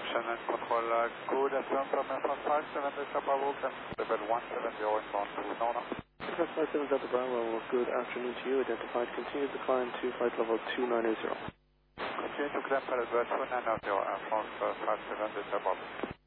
Shannon Control, good afternoon from 57 Delta Bravo, and level 170 inbound to Nona. 57 Delta Bravo, good afternoon to you. Identified, continue to climb to flight level 2980. Continue to climb level 2980, Air France 57 Delta Bravo.